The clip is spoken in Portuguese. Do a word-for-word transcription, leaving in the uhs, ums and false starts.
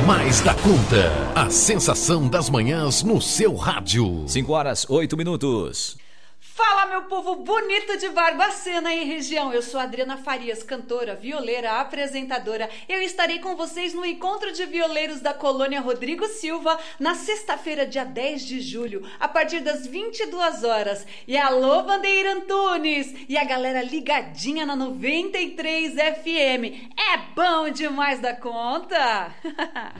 Mais da conta. A sensação das manhãs no seu rádio. cinco horas, oito minutos. Fala, meu povo bonito de Barbacena e região. Eu sou Adriana Farias, cantora, violeira, apresentadora. Eu estarei com vocês no Encontro de Violeiros da Colônia Rodrigo Silva na sexta-feira, dia dez de julho, a partir das vinte e duas horas. E alô, Bandeira Antunes! E a galera ligadinha na noventa e três F M. É bom demais da conta!